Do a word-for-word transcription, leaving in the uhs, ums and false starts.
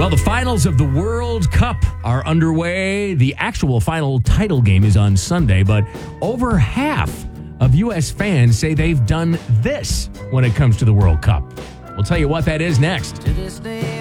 Well, the finals of the World Cup are underway. The actual final title game is on Sunday, but over half of U S fans say they've done this when it comes to the World Cup. We'll tell you what that is next. To this day